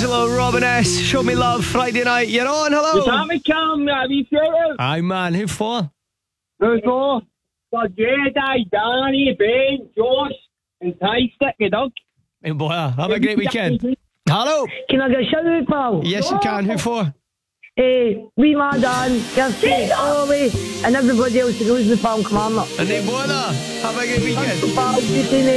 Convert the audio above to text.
D'Angelo, Robin S. Show Me Love, Friday night. You're on, hello. Is that me, Cam? Have you shouted? Aye, man. Who for? Who's for? For Jedi, Danny, Ben, Josh, and Ty Stick, you dog. Hey, boy, have a great weekend. Hello. Can I get a shout out, pal? Yes, you can. Who for? Wee Ma Dan, Kirsty, Ollie, and everybody else who knows the film Commander. And they bother. Have a good weekend. Pal,